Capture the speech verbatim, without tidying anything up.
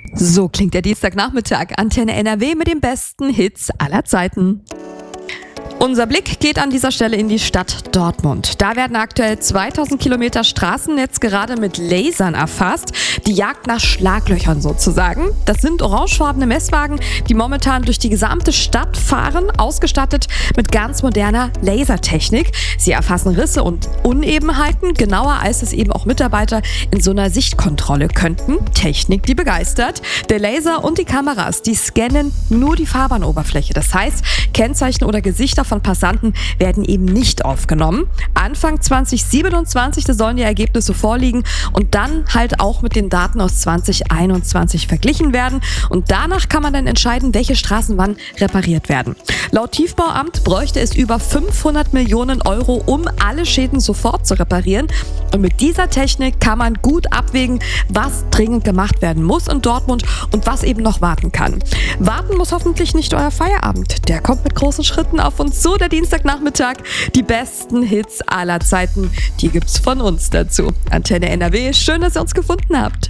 So klingt der Dienstagnachmittag. Antenne N R W mit den besten Hits aller Zeiten. Unser Blick geht an dieser Stelle in die Stadt Dortmund. Da werden aktuell zweitausend Kilometer Straßennetz gerade mit Lasern erfasst. Die Jagd nach Schlaglöchern sozusagen. Das sind orangefarbene Messwagen, die momentan durch die gesamte Stadt fahren, ausgestattet mit ganz moderner Lasertechnik. Sie erfassen Risse und Unebenheiten, genauer als es eben auch Mitarbeiter in so einer Sichtkontrolle könnten. Technik, die begeistert. Der Laser und die Kameras, die scannen nur die Fahrbahnoberfläche. Das heißt, Kennzeichen oder Gesichter von Passanten werden eben nicht aufgenommen. Anfang zwanzig siebenundzwanzig, da sollen die Ergebnisse vorliegen und dann halt auch mit den Daten aus zwanzig einundzwanzig verglichen werden. Und danach kann man dann entscheiden, welche Straßen wann repariert werden. Laut Tiefbauamt bräuchte es über fünfhundert Millionen Euro, um alle Schäden sofort zu reparieren. Und mit dieser Technik kann man gut abwägen, was dringend gemacht werden muss in Dortmund und was eben noch warten kann. Warten muss hoffentlich nicht euer Feierabend. Der kommt mit großen Schritten auf uns zu, der Dienstagnachmittag. Die besten Hits aller Zeiten, die gibt's von uns dazu. Antenne N R W, schön, dass ihr uns gefunden habt.